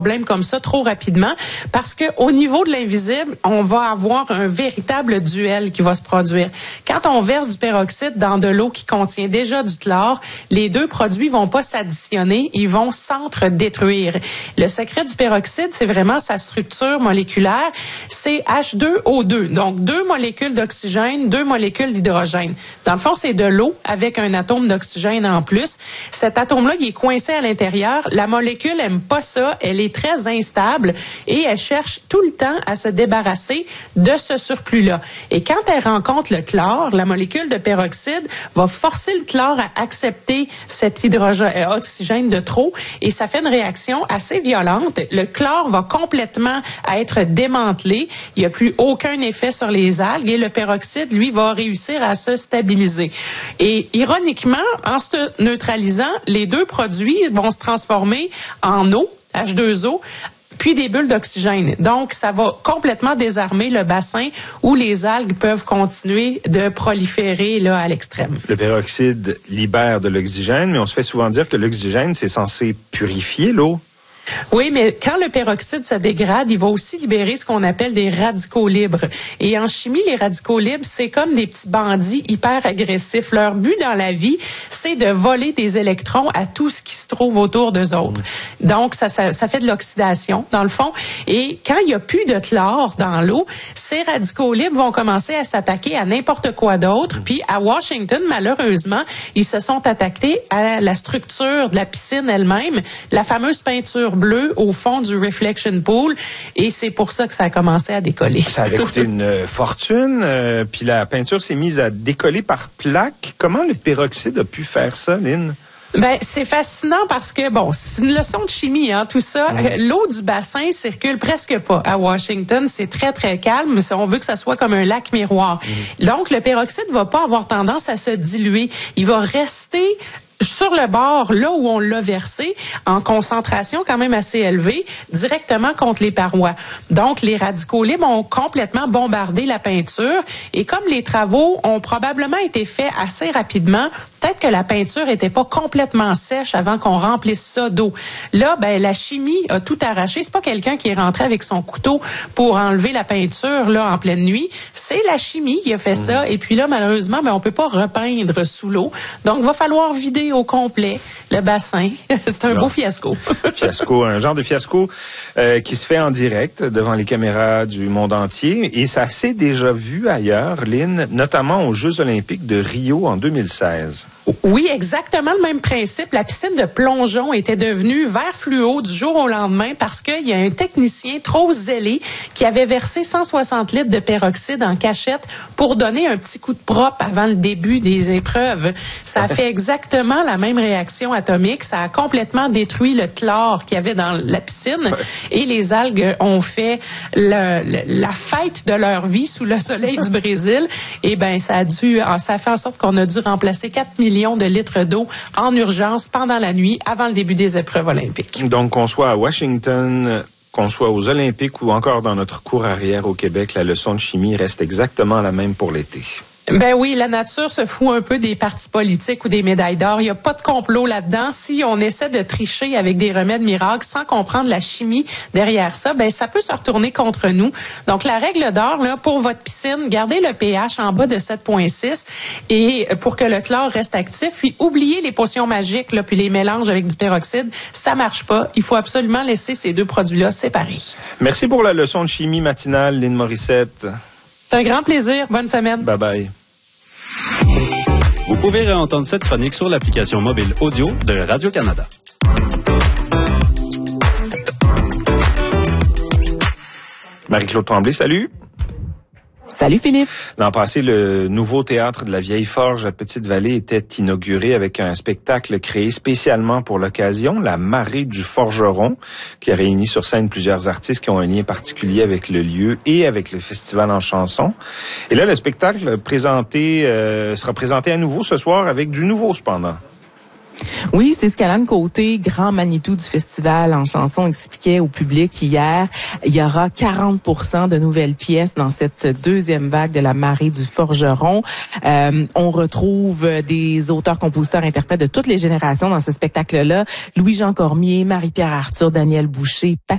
problème comme ça trop rapidement parce que au niveau de l'invisible, on va avoir un véritable duel qui va se produire. Quand on verse du peroxyde dans de l'eau qui contient déjà du chlore, les deux produits vont pas s'additionner, ils vont s'entre-détruire. Le secret du peroxyde, c'est vraiment sa structure moléculaire, c'est H2O2. Donc 2 molécules d'oxygène, 2 molécules d'hydrogène. Dans le fond, c'est de l'eau avec un atome d'oxygène en plus. Cet atome-là, il est coincé à l'intérieur. La molécule aime pas ça, elle est très instable et elle cherche tout le temps à se débarrasser de ce surplus-là. Et quand elle rencontre le chlore, la molécule de peroxyde va forcer le chlore à accepter cet oxygène de trop et ça fait une réaction assez violente. Le chlore va complètement être démantelé. Il n'y a plus aucun effet sur les algues et le peroxyde, lui, va réussir à se stabiliser. Et ironiquement, en se neutralisant, les deux produits vont se transformer en eau, H2O, puis des bulles d'oxygène. Donc, ça va complètement désarmer le bassin où les algues peuvent continuer de proliférer là à l'extrême. Le peroxyde libère de l'oxygène, mais on se fait souvent dire que l'oxygène, c'est censé purifier l'eau. Oui, mais quand le peroxyde se dégrade, il va aussi libérer ce qu'on appelle des radicaux libres. Et en chimie, les radicaux libres, c'est comme des petits bandits hyper agressifs. Leur but dans la vie, c'est de voler des électrons à tout ce qui se trouve autour d'eux autres. Donc, ça fait de l'oxydation, dans le fond. Et quand il n'y a plus de chlore dans l'eau, ces radicaux libres vont commencer à s'attaquer à n'importe quoi d'autre. Puis à Washington, malheureusement, ils se sont attaqués à la structure de la piscine elle-même, la fameuse peinture bleue au fond du reflection pool, et c'est pour ça que ça a commencé à décoller. Ça avait coûté une fortune, puis la peinture s'est mise à décoller par plaques. Comment le peroxyde a pu faire ça, Lynn? Ben, c'est fascinant parce que, bon, c'est une leçon de chimie, hein, tout ça. L'eau du bassin circule presque pas. À Washington, c'est très, très calme. On veut que ça soit comme un lac miroir. Donc, le peroxyde va pas avoir tendance à se diluer. Il va rester sur le bord, là où on l'a versé, en concentration quand même assez élevée, directement contre les parois. Donc, les radicaux libres ont complètement bombardé la peinture et comme les travaux ont probablement été faits assez rapidement, peut-être que la peinture était pas complètement sèche avant qu'on remplisse ça d'eau. Là, ben, la chimie a tout arraché. C'est pas quelqu'un qui est rentré avec son couteau pour enlever la peinture, là, en pleine nuit. C'est la chimie qui a fait ça. Et puis là, malheureusement, ben, on peut pas repeindre sous l'eau. Donc, il va falloir vider au complet le bassin. C'est un beau fiasco. Fiasco, un genre de fiasco qui se fait en direct devant les caméras du monde entier. Et ça s'est déjà vu ailleurs, Lynn, notamment aux Jeux olympiques de Rio en 2016. Oui, exactement le même principe. La piscine de plongeon était devenue vert fluo du jour au lendemain parce qu'il y a un technicien trop zélé qui avait versé 160 litres de peroxyde en cachette pour donner un petit coup de propre avant le début des épreuves. Ça a fait exactement la même réaction atomique. Ça a complètement détruit le chlore qu'il y avait dans la piscine et les algues ont fait la fête de leur vie sous le soleil du Brésil. Et ben, ça a fait en sorte qu'on a dû remplacer 4 millions de litres d'eau en urgence pendant la nuit avant le début des épreuves olympiques. Donc, qu'on soit à Washington, qu'on soit aux Olympiques ou encore dans notre cour arrière au Québec, la leçon de chimie reste exactement la même pour l'été. Ben oui, la nature se fout un peu des partis politiques ou des médailles d'or. Il n'y a pas de complot là-dedans. Si on essaie de tricher avec des remèdes miracles sans comprendre la chimie derrière ça, ben ça peut se retourner contre nous. Donc la règle d'or là pour votre piscine, gardez le pH en bas de 7,6 et pour que le chlore reste actif, puis oubliez les potions magiques là, puis les mélanges avec du peroxyde, ça marche pas. Il faut absolument laisser ces deux produits-là séparés. Merci pour la leçon de chimie matinale, Lynn Morissette. C'est un grand plaisir. Bonne semaine. Bye bye. Vous pouvez réentendre cette chronique sur l'application mobile audio de Radio-Canada. Marie-Claude Tremblay, salut. Salut Philippe. L'an passé, le nouveau théâtre de la Vieille Forge à Petite-Vallée était inauguré avec un spectacle créé spécialement pour l'occasion, La Marée du Forgeron, qui a réuni sur scène plusieurs artistes qui ont un lien particulier avec le lieu et avec le festival en chanson. Et là, le spectacle sera présenté à nouveau ce soir avec du nouveau cependant. Oui, c'est ce qu'Alan Côté, grand Manitou du festival en chanson, expliquait au public hier. Il y aura 40% de nouvelles pièces dans cette deuxième vague de la Marée du Forgeron. On retrouve des auteurs, compositeurs, interprètes de toutes les générations dans ce spectacle-là. Louis-Jean Cormier, Marie-Pierre Arthur, Daniel Boucher,